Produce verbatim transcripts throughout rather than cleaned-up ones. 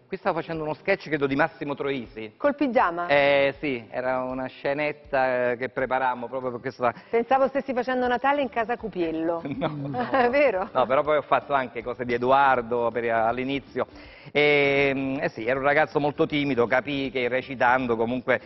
Qui stavo facendo uno sketch, credo, di Massimo Troisi. Col pigiama? Eh sì, era una scenetta eh, che preparammo proprio per questa... Pensavo stessi facendo Natale in casa Cupiello. No, no. È vero? No, però poi ho fatto anche cose di Edoardo per- all'inizio. E, eh sì, ero un ragazzo molto timido, capii che recitando comunque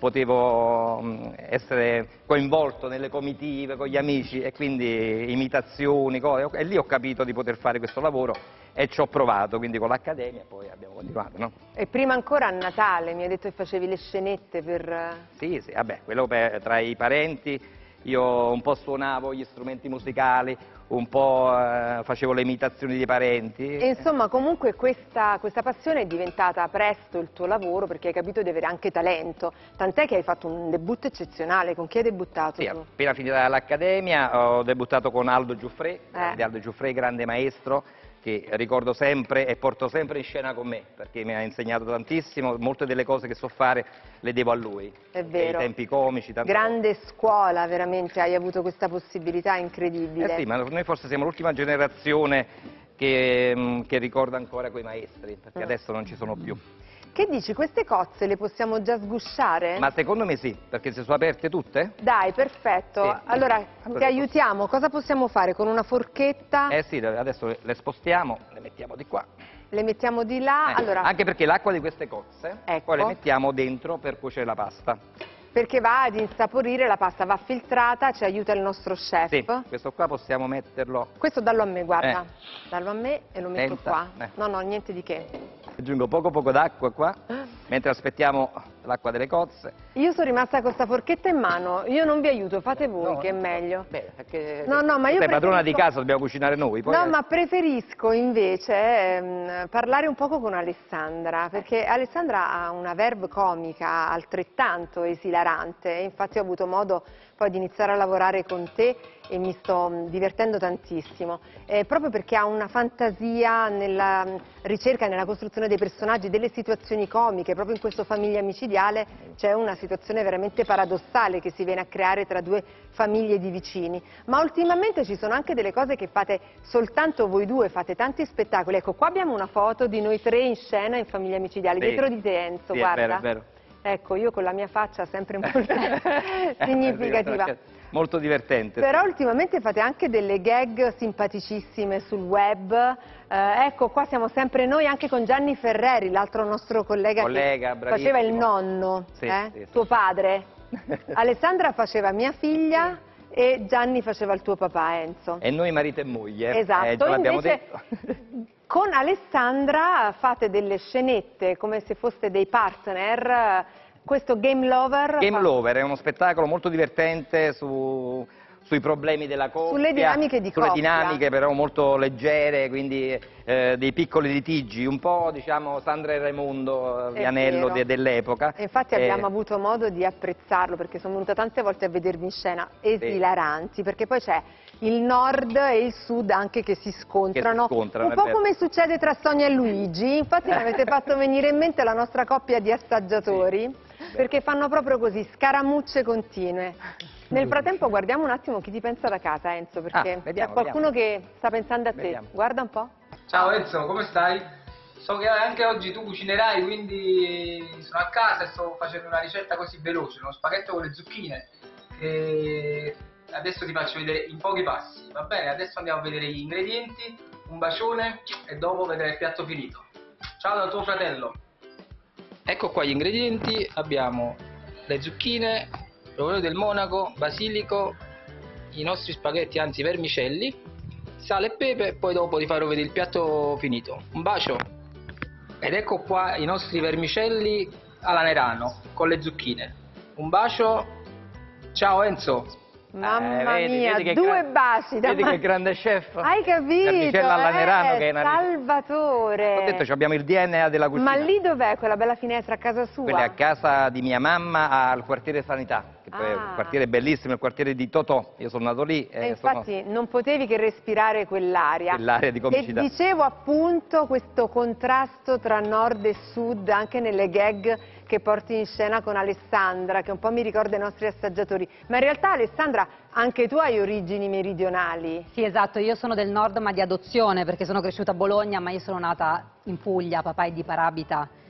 potevo mh, essere coinvolto nelle comitive con gli amici e quindi imitazioni, cose, e lì ho capito di poter fare questo lavoro e ci ho provato, quindi con l'Accademia poi abbiamo continuato, no? E prima ancora a Natale mi hai detto che facevi le scenette per... Sì, sì, vabbè, quello per, tra i parenti, io un po' suonavo gli strumenti musicali, un po' eh, facevo le imitazioni dei parenti. E insomma, comunque questa, questa passione è diventata presto il tuo lavoro perché hai capito di avere anche talento, tant'è che hai fatto un debutto eccezionale. Con chi hai debuttato Sì, tu? appena finita l'Accademia ho debuttato con Aldo Giuffrè, Eh. Aldo Giuffrè, grande maestro, che ricordo sempre e porto sempre in scena con me, perché mi ha insegnato tantissimo, molte delle cose che so fare le devo a lui. È vero. I tempi comici, tante Grande scuola, veramente, hai avuto questa possibilità incredibile. Eh sì, ma noi forse siamo l'ultima generazione che, mm, che ricorda ancora quei maestri, perché Mm. adesso non ci sono più. Che dici, queste cozze le possiamo già sgusciare? Ma secondo me sì, perché si sono aperte tutte? Dai, perfetto. Sì. Allora, Così ti aiutiamo. Cosa possiamo fare? Con una forchetta? Eh sì, adesso le spostiamo, le mettiamo di qua. Le mettiamo di là? Eh, Allora, Anche perché l'acqua di queste cozze Ecco. poi le mettiamo dentro per cuocere la pasta. perché va ad insaporire, la pasta va filtrata, ci aiuta il nostro chef. Sì, questo qua possiamo metterlo... Questo dallo a me, guarda. Eh. Dallo a me e lo metto Senza, qua. eh. No, no, niente di che. Aggiungo poco poco d'acqua qua, mentre aspettiamo l'acqua delle cozze. Io sono rimasta con questa forchetta in mano, io non vi aiuto, fate voi No, che è no, meglio. Beh, perché No, no, ma io sei padrona di preferisco- casa, dobbiamo cucinare noi. Poi No, eh, ma preferisco invece ehm, parlare un poco con Alessandra, perché Alessandra ha una verve comica altrettanto esilarante, e infatti ho avuto modo poi di iniziare a lavorare con te e mi sto mh, divertendo tantissimo, eh, proprio perché ha una fantasia nella mh, ricerca e nella costruzione dei personaggi, delle situazioni comiche. Proprio in questo Famiglia Micidiale c'è una situazione veramente paradossale che si viene a creare tra due famiglie di vicini, ma ultimamente ci sono anche delle cose che fate soltanto voi due, fate tanti spettacoli. Ecco, qua abbiamo una foto di noi tre in scena in Famiglia Micidiale, Sì. dietro di te Enzo, sì, guarda. è vero, è vero. Ecco, io con la mia faccia sempre molto significativa. Molto divertente. Però sì. ultimamente fate anche delle gag simpaticissime sul web. Eh, ecco, qua siamo sempre noi, anche con Gianni Ferreri, l'altro nostro collega, Collega, che faceva il bravissimo. nonno, Sì, eh? sì, sì. tuo padre. Alessandra faceva mia figlia e Gianni faceva il tuo papà, Enzo. E noi marito e moglie. Esatto, eh, già l'abbiamo invece detto. con Alessandra fate delle scenette come se foste dei partner. Questo Game Lover Game fa- Lover è uno spettacolo molto divertente su, sui problemi della coppia, Sulle dinamiche di sulle coppia. dinamiche però molto leggere, quindi eh, dei piccoli litigi, un po' diciamo Sandra e Raimondo, È Vianello vero. de- dell'epoca. E infatti Eh, abbiamo avuto modo di apprezzarlo, perché sono venuta tante volte a vedervi in scena, esilaranti, perché poi c'è il nord e il sud anche che si scontrano, Che si scontrano, un è po' vero. come succede tra Sonia e Luigi. Infatti mi avete fatto venire in mente la nostra coppia di assaggiatori, perché fanno proprio così, scaramucce continue. Nel frattempo guardiamo un attimo chi ti pensa da casa, Enzo, perché Ah, vediamo, c'è qualcuno che sta pensando a te. Vediamo. Guarda un po'. Ciao Enzo, come stai? So che anche oggi tu cucinerai, quindi sono a casa e sto facendo una ricetta così veloce, uno spaghetto con le zucchine. E adesso ti faccio vedere in pochi passi, va bene? Adesso andiamo a vedere gli ingredienti, un bacione e dopo vedrai il piatto finito. Ciao da tuo fratello. Ecco qua gli ingredienti, abbiamo le zucchine, l'olio del Monaco, basilico, i nostri spaghetti, anzi vermicelli, sale e pepe, e poi dopo ti farò vedere il piatto finito. Un bacio! Ed ecco qua i nostri vermicelli alla Nerano con le zucchine. Un bacio, ciao Enzo! Mamma Eh, vedi, mia, vedi che due gran- baci da Vedi ma- che grande chef. Hai capito? Vermicella alla eh, Nerano che è una... Salvatore. Ho detto, ci abbiamo il D N A della cucina. Ma lì dov'è quella bella finestra a casa sua? Quella è a casa di mia mamma al quartiere Sanità. che poi è un Ah. quartiere bellissimo, il quartiere di Totò, io sono nato lì. E infatti sono... non potevi che respirare quell'aria. Quell'area di comicità. E dicevo appunto questo contrasto tra nord e sud, anche nelle gag che porti in scena con Alessandra, che un po' mi ricorda i nostri assaggiatori. Ma in realtà, Alessandra, anche tu hai origini meridionali. Sì, esatto, io sono del nord ma di adozione, perché sono cresciuta a Bologna, ma io sono nata in Puglia, papà è di Parabita.